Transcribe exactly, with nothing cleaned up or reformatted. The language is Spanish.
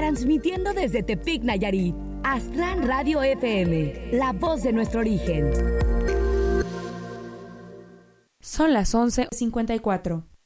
transmitiendo desde Tepic, Nayarit. Aztlán Radio F M, la voz de nuestro origen. Son las once cincuenta y cuatro.